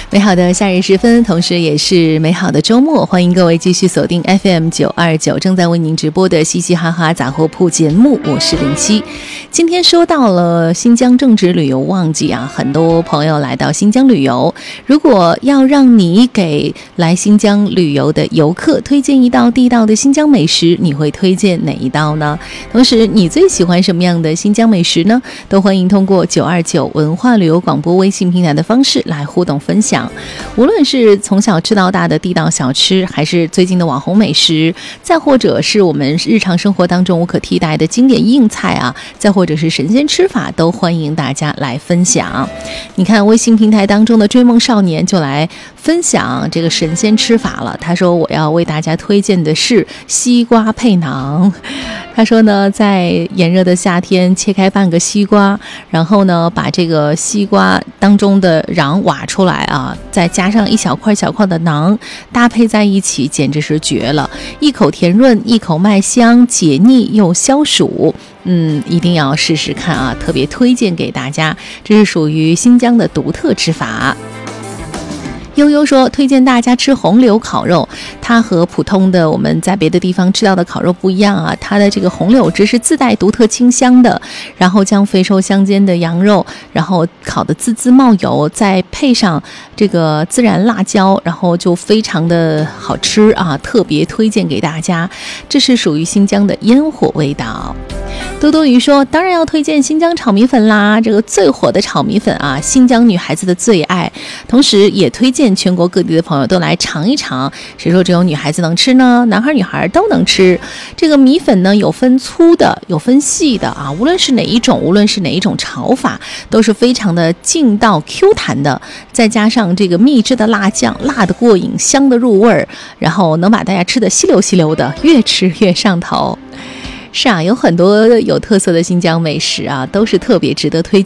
美好的夏日时分，同时也是美好的周末，欢迎各位继续锁定 FM929 正在为您直播的嘻嘻哈哈杂货铺节目，我是林夕。今天说到了新疆正值旅游旺季啊，很多朋友来到新疆旅游，如果要让你给来新疆旅游的游客推荐一道地道的新疆美食，你会推荐哪一道呢？同时你最喜欢什么样的新疆美食呢？都欢迎通过929文化旅游广播微信平台的方式来互动分享。无论是从小吃到大的地道小吃，还是最近的网红美食，再或者是我们日常生活当中无可替代的经典硬菜啊，再或者是神仙吃法，都欢迎大家来分享。你看微信平台当中的追梦少年就来分享这个神仙吃法了，他说我要为大家推荐的是西瓜配馕。他说呢，在炎热的夏天切开半个西瓜，然后呢把这个西瓜当中的瓤挖出来啊，再加上一小块小块的馕，搭配在一起简直是绝了，一口甜润，一口麦香，解腻又消暑。一定要试试看啊，特别推荐给大家，这是属于新疆的独特吃法。悠悠说推荐大家吃红柳烤肉，它和普通的我们在别的地方吃到的烤肉不一样啊，它的这个红柳汁是自带独特清香的，然后将肥瘦相间的羊肉然后烤得滋滋冒油，再配上这个孜然辣椒，然后就非常的好吃啊，特别推荐给大家，这是属于新疆的烟火味道。多多鱼说当然要推荐新疆炒米粉啦，这个最火的炒米粉啊，新疆女孩子的最爱，同时也推荐全国各地的朋友都来尝一尝，谁说只有女孩子能吃呢？男孩女孩都能吃。这个米粉呢有分粗的有分细的啊，无论是哪一种炒法都是非常的劲道 Q 弹的，再加上这个秘制的辣酱，辣的过瘾，香的入味儿，然后能把大家吃得稀溜稀溜的，越吃越上头。是啊，有很多有特色的新疆美食啊，都是特别值得推荐